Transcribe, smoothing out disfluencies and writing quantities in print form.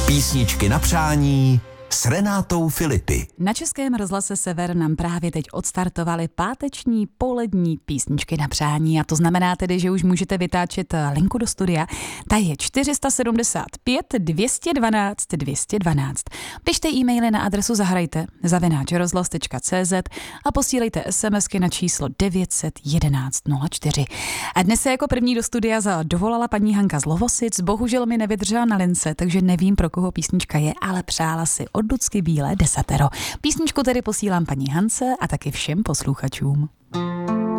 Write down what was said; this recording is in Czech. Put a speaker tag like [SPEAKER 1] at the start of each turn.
[SPEAKER 1] Písničky na přání s Renátou Filipy.
[SPEAKER 2] Na Českém rozhlase Sever nám právě teď odstartovaly páteční polední písničky na přání a to znamená tedy, že už můžete vytáčet linku do studia. Ta je 475 212 212. Pište e-maily na adresu zahrajte@rozhlas.cz a posílejte SMSky na číslo 911 04. A dnes se jako první do studia dovolala paní Hanka z Lovosic. Bohužel mi nevydržela na lince, takže nevím, pro koho písnička je, ale přála si od Lucky Bílé Desatero. Písničku tedy posílám paní Hance a taky všem posluchačům.